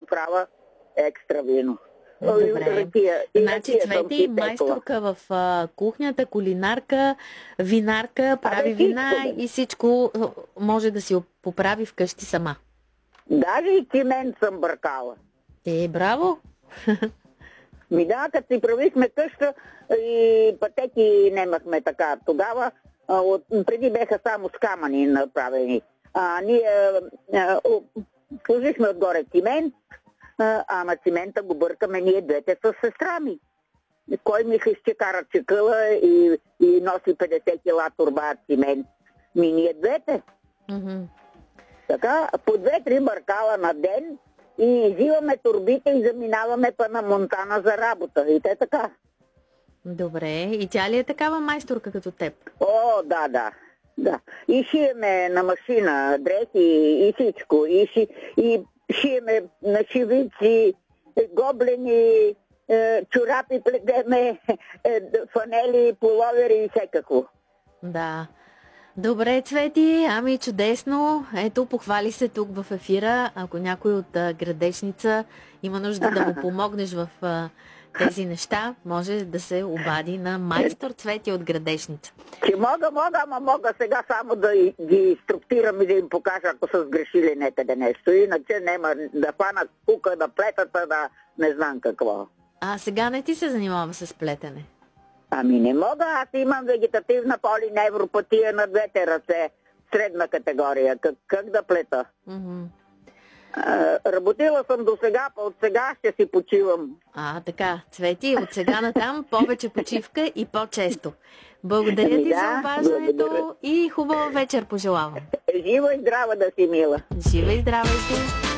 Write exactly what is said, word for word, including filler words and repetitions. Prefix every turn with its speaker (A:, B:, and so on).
A: правя екстра вино.
B: Добре.
A: Ракия. И
B: Значи
A: ракия съм
B: Цвети
A: си пекла.
B: майсторка в а, кухнята, кулинарка, винарка, прави
A: Абе,
B: вина
A: всичко, бе.
B: и всичко а, може да си поправи вкъщи сама.
A: Даже и цимент съм бъркала.
B: Е, браво!
A: Ми да, като си правихме къща и пътеки немахме така. Тогава, а, от, преди беха само с камъни направени. А, ние а, о, сложихме отгоре цимент, а, ама цимента го бъркаме ние двете с сестра ми. Кой ми ще кара чекъла и, и носи петдесет кила турба цимент? Ми ние двете.
B: Mm-hmm.
A: Така, по две-три бъркала на ден и взимаме турбите и заминаваме па на Монтана за работа. И те така.
B: Добре. И тя ли е такава майсторка като теб?
A: О, да, да. Да. И шиеме на машина дрехи и всичко. И, ши, и шиеме на шивици, гоблени, е, чорапи плетеме, е, фанели, половери и всекако.
B: Да. Добре, Цвети, ами чудесно. Ето, похвали се тук в ефира. Ако някой от а, Градешница има нужда да му помогнеш в а, тези неща, може да се обади на майстор Цвети от Градешница.
A: Че мога, мога, ама мога сега само да ги инструктирам и да им покажа, ако са сгрешили некъде нещо. Иначе няма да хванат кука на плетата, да не знам какво.
B: А сега не ти се занимава с плетене?
A: Ами не мога, аз имам вегетативна полиневропатия на двете ръце, средна категория. Как, как да плета?
B: Mm-hmm.
A: А, работила съм до сега, па от сега ще си почивам.
B: А, така, Цвети, от сега натам повече почивка и по-често. Благодаря
A: Ами
B: ти
A: да,
B: за обаждането
A: благодаря.
B: и хубава вечер пожелавам.
A: Жива и здрава да си, мила.
B: Жива и здрава и ти.